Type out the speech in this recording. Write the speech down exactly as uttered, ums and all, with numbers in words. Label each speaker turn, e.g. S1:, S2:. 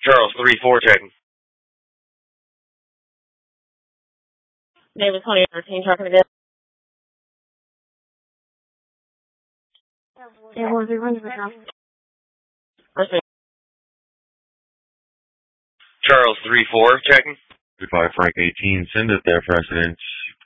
S1: Charles three four checking.
S2: David twenty thirteen talking again. Yeah, one zero one zero.
S1: Charles three four checking.
S3: Goodbye, Frank eighteen. Send it there, President.